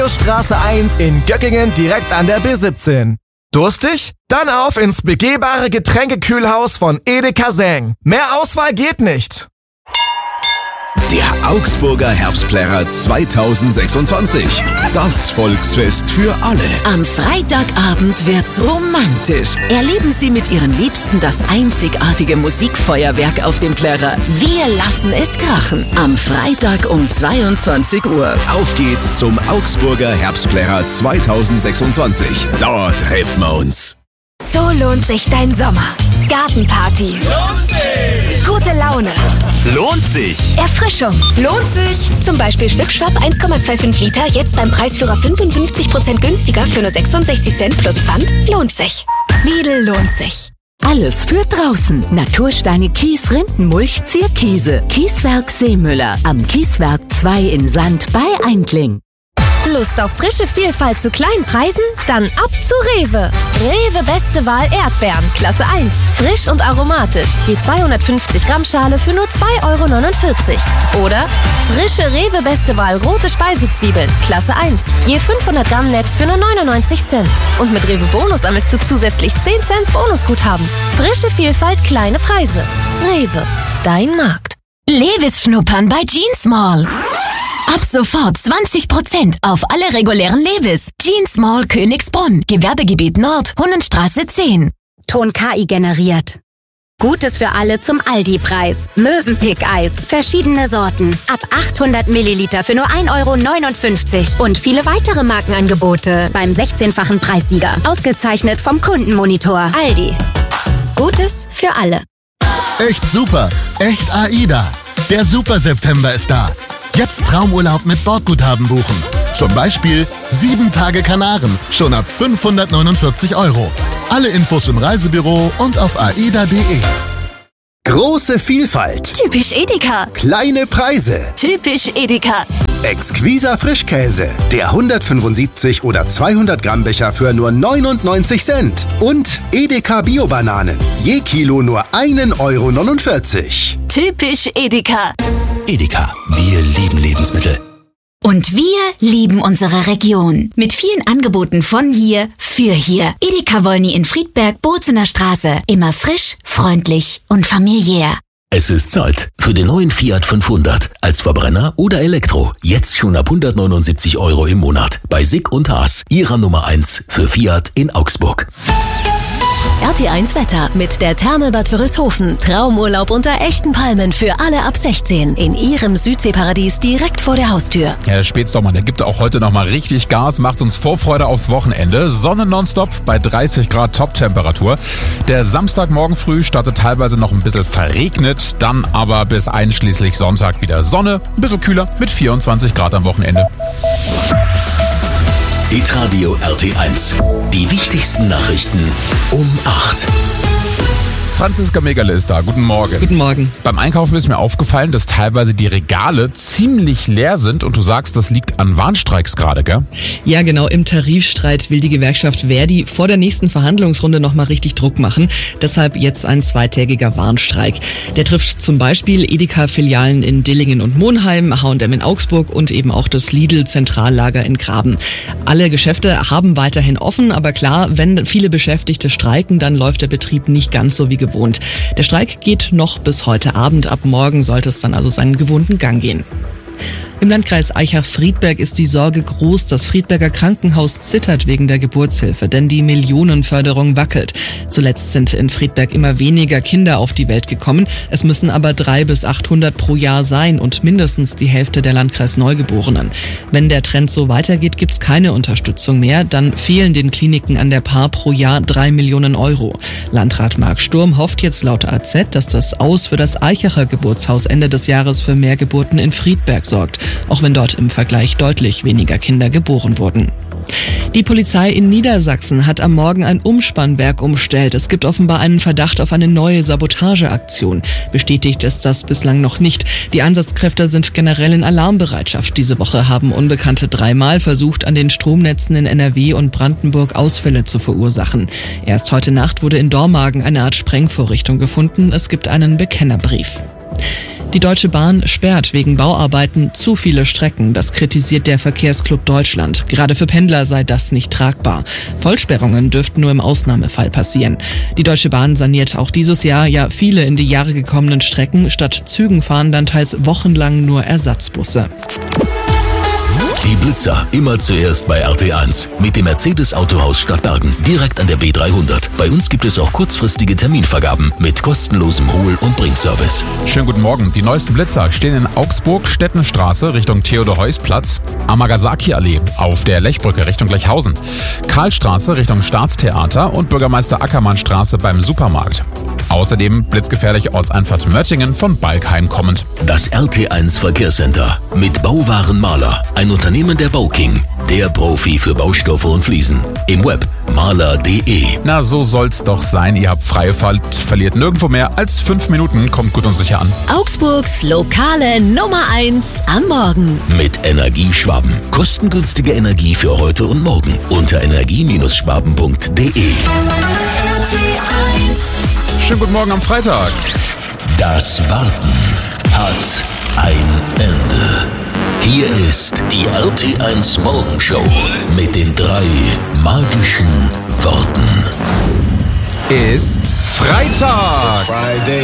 Straße 1 in Göckingen direkt an der B17. Durstig? Dann auf ins begehbare Getränkekühlhaus von Edeka Säng. Mehr Auswahl geht nicht. Der Augsburger Herbstplärrer 2026. Das Volksfest für alle. Am Freitagabend wird's romantisch. Erleben Sie mit Ihren Liebsten das einzigartige Musikfeuerwerk auf dem Plärrer. Wir lassen es krachen. Am Freitag um 22 Uhr. Auf geht's zum Augsburger Herbstplärrer 2026. Dort treffen wir uns. So lohnt sich dein Sommer. Gartenparty. Lohnt sich! Gute Laune. Lohnt sich! Erfrischung. Lohnt sich. Zum Beispiel Schwip-Schwapp 1,25 Liter, jetzt beim Preisführer 55% günstiger für nur 66 Cent plus Pfand. Lohnt sich. Lidl lohnt sich. Alles für draußen. Natursteine, Kies, Rindenmulch, Zierkiese. Kieswerk Seemüller. Am Kieswerk 2 in Sand bei Eindling. Lust auf frische Vielfalt zu kleinen Preisen? Dann ab zu Rewe. Rewe beste Wahl Erdbeeren, Klasse 1. Frisch und aromatisch. Je 250 Gramm Schale für nur 2,49 €. Oder frische Rewe beste Wahl rote Speisezwiebeln, Klasse 1. Je 500 Gramm Netz für nur 99 Cent. Und mit Rewe Bonus sammelst du zusätzlich 10 Cent Bonusguthaben. Frische Vielfalt, kleine Preise. Rewe, dein Markt. Levis schnuppern bei Jeans Mall. Ab sofort 20% auf alle regulären Levis. Jeans Mall Königsbrunn. Gewerbegebiet Nord, Hunnenstraße 10. Ton KI generiert. Gutes für alle zum Aldi-Preis. Mövenpick-Eis. Verschiedene Sorten. Ab 800 Milliliter für nur 1,59 €. Und viele weitere Markenangebote beim 16-fachen Preissieger. Ausgezeichnet vom Kundenmonitor. Aldi. Gutes für alle. Echt super. Echt AIDA. Der Super September ist da. Jetzt Traumurlaub mit Bordguthaben buchen. Zum Beispiel 7 Tage Kanaren, schon ab 549 €. Alle Infos im Reisebüro und auf aida.de. Große Vielfalt. Typisch Edeka. Kleine Preise. Typisch Edeka. Exquiser Frischkäse. Der 175 oder 200 Gramm Becher für nur 99 Cent. Und Edeka Bio-Bananen. Je Kilo nur 1,49 €. Typisch Edeka. Edeka. Wir lieben Lebensmittel. Und wir lieben unsere Region. Mit vielen Angeboten von hier, für hier. Edeka Wolny in Friedberg, Bozener Straße. Immer frisch, freundlich und familiär. Es ist Zeit für den neuen Fiat 500. Als Verbrenner oder Elektro. Jetzt schon ab 179 € im Monat. Bei Sick und Haas. Ihrer Nummer 1 für Fiat in Augsburg. RT1 Wetter mit der Therme Bad Wörishofen. Traumurlaub unter echten Palmen für alle ab 16. In Ihrem Südseeparadies direkt vor der Haustür. Ja, der Spätsommer, der gibt auch heute nochmal richtig Gas, macht uns Vorfreude aufs Wochenende. Sonne nonstop bei 30 Grad Top-Temperatur. Der Samstagmorgen früh startet teilweise noch ein bisschen verregnet, dann aber bis einschließlich Sonntag wieder Sonne, ein bisschen kühler mit 24 Grad am Wochenende. Hitradio RT1. Die wichtigsten Nachrichten um 8. Franziska Megerle ist da. Guten Morgen. Guten Morgen. Beim Einkaufen ist mir aufgefallen, dass teilweise die Regale ziemlich leer sind und du sagst, das liegt an Warnstreiks gerade, gell? Ja, genau. Im Tarifstreit will die Gewerkschaft Verdi vor der nächsten Verhandlungsrunde nochmal richtig Druck machen. Deshalb jetzt ein zweitägiger Warnstreik. Der trifft zum Beispiel Edeka-Filialen in Dillingen und Monheim, H&M in Augsburg und eben auch das Lidl-Zentrallager in Graben. Alle Geschäfte haben weiterhin offen, aber klar, wenn viele Beschäftigte streiken, dann läuft der Betrieb nicht ganz so wie gewohnt. Der Streik geht noch bis heute Abend. Ab morgen sollte es dann also seinen gewohnten Gang gehen. Im Landkreis Aichach-Friedberg ist die Sorge groß. Das Friedberger Krankenhaus zittert wegen der Geburtshilfe, denn die Millionenförderung wackelt. Zuletzt sind in Friedberg immer weniger Kinder auf die Welt gekommen. Es müssen aber 300 bis 800 pro Jahr sein und mindestens die Hälfte der Landkreisneugeborenen. Wenn der Trend so weitergeht, gibt's keine Unterstützung mehr. Dann fehlen den Kliniken an der Paar pro Jahr 3 Millionen €. Landrat Marc Sturm hofft jetzt laut AZ, dass das Aus für das Aichacher Geburtshaus Ende des Jahres für mehr Geburten in Friedberg sorgt, auch wenn dort im Vergleich deutlich weniger Kinder geboren wurden. Die Polizei in Niedersachsen hat am Morgen ein Umspannwerk umstellt. Es gibt offenbar einen Verdacht auf eine neue Sabotageaktion. Bestätigt ist das bislang noch nicht. Die Einsatzkräfte sind generell in Alarmbereitschaft. Diese Woche haben Unbekannte 3-mal versucht, an den Stromnetzen in NRW und Brandenburg Ausfälle zu verursachen. Erst heute Nacht wurde in Dormagen eine Art Sprengvorrichtung gefunden. Es gibt einen Bekennerbrief. Die Deutsche Bahn sperrt wegen Bauarbeiten zu viele Strecken. Das kritisiert der Verkehrsclub Deutschland. Gerade für Pendler sei das nicht tragbar. Vollsperrungen dürften nur im Ausnahmefall passieren. Die Deutsche Bahn saniert auch dieses Jahr ja viele in die Jahre gekommenen Strecken. Statt Zügen fahren dann teils wochenlang nur Ersatzbusse. Die Blitzer immer zuerst bei RT1 mit dem Mercedes Autohaus Stadtbergen direkt an der B300. Bei uns gibt es auch kurzfristige Terminvergaben mit kostenlosem Hol- und Bringservice. Schönen guten Morgen. Die neuesten Blitzer stehen in Augsburg, Stettenstraße Richtung Theodor-Heuss-Platz, Amagazaki-Allee auf der Lechbrücke Richtung Lechhausen, Karlstraße Richtung Staatstheater und Bürgermeister-Ackermann-Straße beim Supermarkt. Außerdem blitzgefährlich Ortseinfahrt Möttingen von Balkheim kommend. Das RT1 Verkehrscenter mit Bauwaren Maler, ein Unternehmen der Bauking, der Profi für Baustoffe und Fliesen. Im Web maler.de. Na, so soll's doch sein. Ihr habt freie Fahrt, verliert nirgendwo mehr als 5 Minuten. Kommt gut und sicher an. Augsburgs lokale Nummer 1 am Morgen. Mit Energieschwaben. Kostengünstige Energie für heute und morgen. Unter energie-schwaben.de. Schönen guten Morgen am Freitag. Das Warten hat ein Ende. Hier ist die RT1 Morgenshow mit den 3 magischen Worten. Ist Freitag.